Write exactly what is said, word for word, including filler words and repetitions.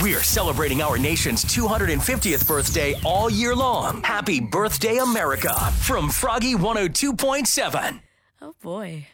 We're celebrating our nation's two hundred fiftieth birthday all year long. Happy birthday, America, from Froggy one oh two point seven. Oh, boy.